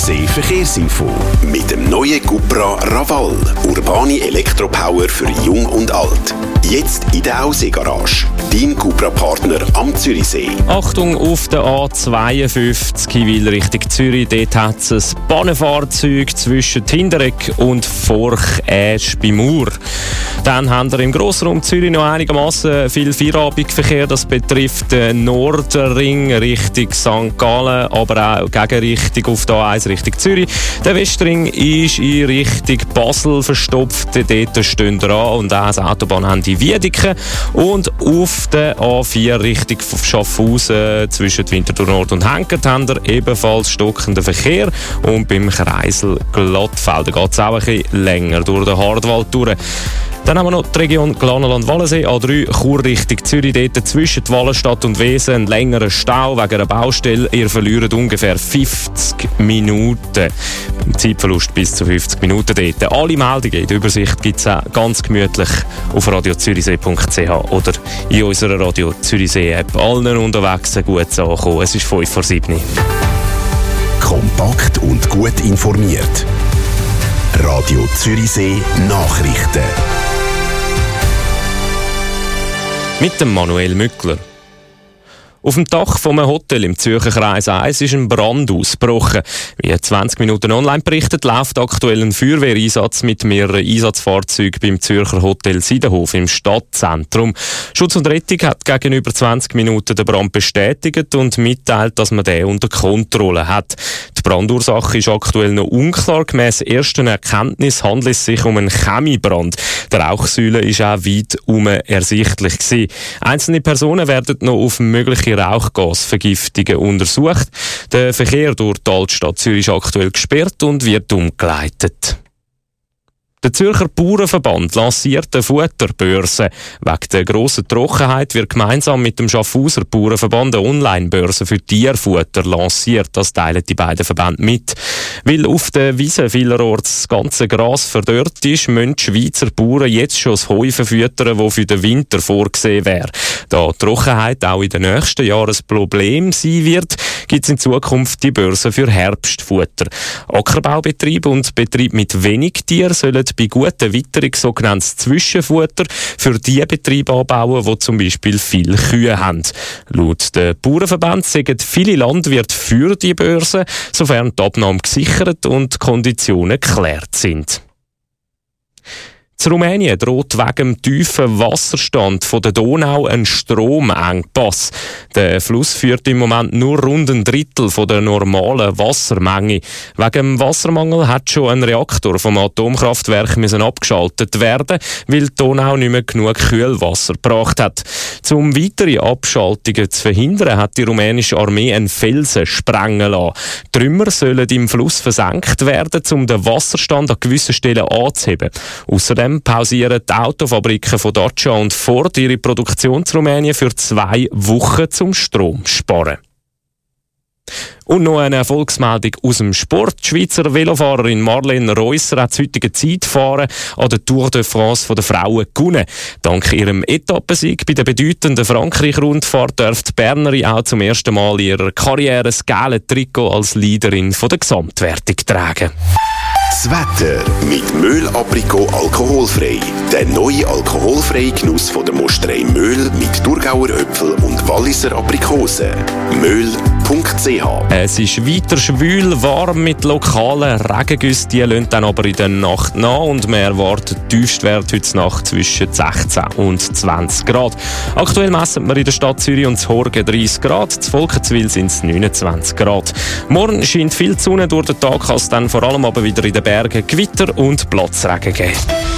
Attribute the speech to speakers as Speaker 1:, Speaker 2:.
Speaker 1: Zürichsee Verkehrsinfo. Mit dem neuen Cupra Raval. Urbane Elektropower für Jung und Alt. Jetzt in der Aussee-Garage. Dein Cupra-Partner am Zürichsee.
Speaker 2: Achtung auf der A52 in Richtung Zürich. Dort hat es ein Bahnenfahrzeug zwischen Hinderegg und Forch-Äsch bei Mur. Dann haben wir im Grossraum Zürich noch einigermaßen viel Feierabendverkehr. Das betrifft den Nordring Richtung St. Gallen, aber auch Gegenrichtung auf der A1 Richtung Zürich. Der Westring ist in Richtung Basel verstopft. Dort stehen wir an und auch das Autobahnende Wiedeke. Und auf der A4 Richtung Schaffhausen zwischen Winterthur Nord und Henkert haben wir ebenfalls stockenden Verkehr. Und beim Kreisel Glattfelden geht es auch ein bisschen länger durch den Hardwald durch. Dann haben wir noch die Region Glanerland-Wallensee, A3 Chur Richtung Zürich, dort zwischen Wallenstadt und Wesen einen längeren Stau wegen einer Baustelle. Ihr verliert ungefähr 50 Minuten. Zeitverlust bis zu 50 Minuten dort. Alle Meldungen in der Übersicht gibt es auch ganz gemütlich auf radiozürichsee.ch oder in unserer Radio Zürichsee App. Allen unterwegs gut ankommen. Es ist 5:07.
Speaker 1: Kompakt und gut informiert. Radio Zürichsee Nachrichten.
Speaker 2: Mit dem Manuel Mückler. Auf dem Dach von einem Hotel im Zürcher Kreis 1 ist ein Brand ausgebrochen. Wie 20 Minuten online berichtet, läuft aktuell ein Feuerwehreinsatz mit mehreren Einsatzfahrzeugen beim Zürcher Hotel Seidenhof im Stadtzentrum. Schutz und Rettung hat gegenüber 20 Minuten den Brand bestätigt und mitteilt, dass man den unter Kontrolle hat. Die Brandursache ist aktuell noch unklar. Gemäss ersten Erkenntnis handelt es sich um einen Chemiebrand. Die Rauchsäule ist auch weit ersichtlich gewesen. Einzelne Personen werden noch auf mögliche Rauchgasvergiftungen untersucht. Der Verkehr durch die Altstadt Zürich ist aktuell gesperrt und wird umgeleitet. Der Zürcher Bauernverband lanciert eine Futterbörse. Wegen der grossen Trockenheit wird gemeinsam mit dem Schaffhauser Bauernverband eine Online-Börse für Tierfutter lanciert. Das teilen die beiden Verbände mit. Weil auf der Wiese vielerorts das ganze Gras verdorrt ist, müssen die Schweizer Bauern jetzt schon das Heu verfüttern, das für den Winter vorgesehen wäre. Da die Trockenheit auch in den nächsten Jahren ein Problem sein wird, gibt es in Zukunft die Börse für Herbstfutter. Ackerbaubetriebe und Betriebe mit wenig Tieren sollen bei guter Witterung sogenanntes Zwischenfutter für die Betriebe anbauen, die zum Beispiel viele Kühe haben. Laut der Bauernverband sagen viele Landwirte für die Börse, sofern die Abnahme gesichert und die Konditionen geklärt sind. In Rumänien droht wegen dem tiefen Wasserstand von der Donau ein Stromengpass. Der Fluss führt im Moment nur rund ein Drittel von der normalen Wassermenge. Wegen dem Wassermangel hat schon ein Reaktor vom Atomkraftwerk abgeschaltet werden, weil die Donau nicht mehr genug Kühlwasser gebracht hat. Um weitere Abschaltungen zu verhindern, hat die rumänische Armee einen Felsen sprengen lassen. Trümmer sollen im Fluss versenkt werden, um den Wasserstand an gewissen Stellen anzuheben. Außerdem pausieren die Autofabriken von Dacia und Ford ihre Produktion in Rumänien für 2 Wochen zum Strom sparen. Und noch eine Erfolgsmeldung aus dem Sport. Die Schweizer Velofahrerin Marlene Reusser hat das heutige Zeitfahren an der Tour de France der Frauen gewonnen. Dank ihrem Etappensieg bei der bedeutenden Frankreich-Rundfahrt darf die Bernerin auch zum ersten Mal in ihrer Karriere das gelbe Trikot als Leaderin der Gesamtwertung tragen.
Speaker 1: Das Wetter mit Möhl Aprikot alkoholfrei. Der neue alkoholfreie Genuss von der Mosterei Möhl mit Thurgauer Äpfel und Walliser Aprikosen. Möhl.ch.
Speaker 2: Es ist weiter schwül, warm mit lokalen Regengüssen. Die lassen dann aber in der Nacht nach und man erwartet Tiefstwert heute Nacht zwischen 16 und 20 Grad. Aktuell messen wir in der Stadt Zürich und Horgen 30 Grad, zu Volkenswil sind es 29 Grad. Morgen scheint viel Sonne durch den Tag, kann es dann vor allem aber wieder in den Bergen Gewitter und Platzregen geben.